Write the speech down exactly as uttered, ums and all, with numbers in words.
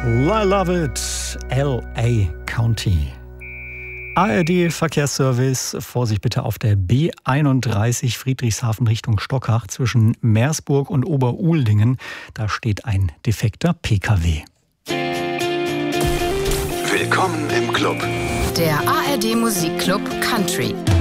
I love it, L A County. A R D-Verkehrsservice, Vorsicht bitte auf der B einunddreißig Friedrichshafen Richtung Stockach zwischen Meersburg und Oberuldingen. Da steht ein defekter P K W. Willkommen im Club. Der A R D Musikclub Country.